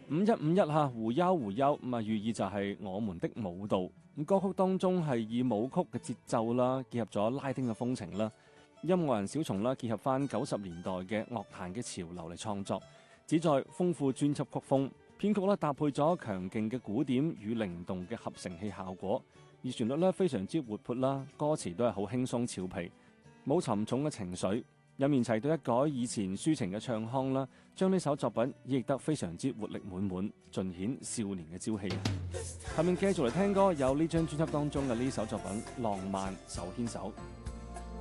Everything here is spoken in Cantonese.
5151嚇，胡憂胡憂咁啊，寓意就係我們的舞蹈。咁歌曲當中係以舞曲嘅節奏啦，結合咗拉丁嘅風情啦，音樂人小松啦結合翻90年代嘅樂壇嘅潮流嚟創作，旨在豐富專輯曲風。編曲搭配咗強勁嘅鼓點與靈動嘅合成器效果，而旋律非常之活潑啦，歌詞都係好輕鬆俏皮，冇沉重嘅情緒。入面齊到一改以前抒情嘅唱腔啦，將呢首作品演繹得非常之活力滿滿，盡顯少年嘅朝氣。下面繼續嚟聽歌，有呢張專輯當中嘅呢首作品《浪漫手牽手》。